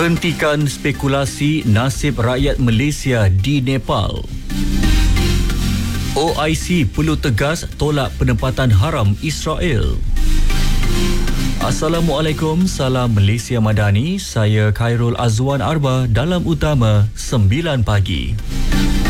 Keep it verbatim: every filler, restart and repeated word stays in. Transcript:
Hentikan spekulasi nasib rakyat Malaysia di Nepal. O I C perlu tegas tolak penempatan haram Israel. Assalamualaikum, salam Malaysia Madani. Saya Khairul Azwan Arba dalam Utama sembilan pagi.